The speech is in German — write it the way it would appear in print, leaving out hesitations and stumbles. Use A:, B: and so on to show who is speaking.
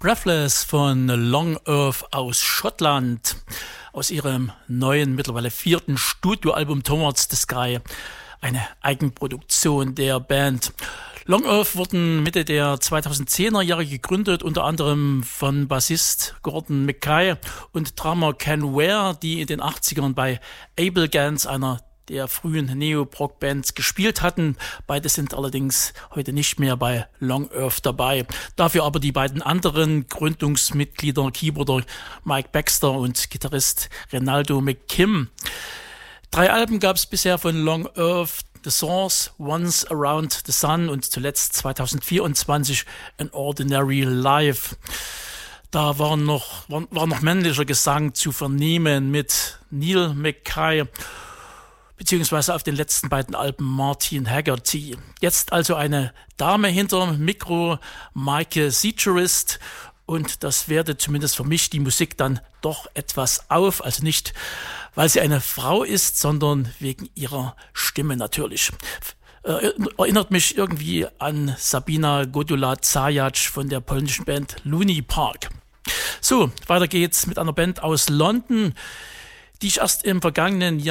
A: Breathless von Long Earth aus Schottland, aus ihrem neuen, mittlerweile 4. Studioalbum Towards the Sky, eine Eigenproduktion der Band. Long Earth wurden Mitte der 2010er Jahre gegründet, unter anderem von Bassist Gordon Mackay und Drummer Ken Ware, die in den 80ern bei Able Gans, einer der frühen Neo-Prog-Bands, gespielt hatten. Beide sind allerdings heute nicht mehr bei Long Earth dabei. Dafür aber die beiden anderen Gründungsmitglieder, Keyboarder Mike Baxter und Gitarrist Renaldo McKim. 3 Alben gab es bisher von Long Earth: The Source, Once Around the Sun und zuletzt 2024 An Ordinary Life. Da war noch männlicher Gesang zu vernehmen mit Neil Mackay, beziehungsweise auf den letzten beiden Alben Martin Haggerty. Jetzt also eine Dame hinter Mikro, Maike Seacherist, und das wertet zumindest für mich die Musik dann doch etwas auf. Also nicht, weil sie eine Frau ist, sondern wegen ihrer Stimme natürlich. Erinnert mich irgendwie an Sabina Godula-Zajac von der polnischen Band Looney Park. So, weiter geht's mit einer Band aus London, die ich erst im vergangenen Jahr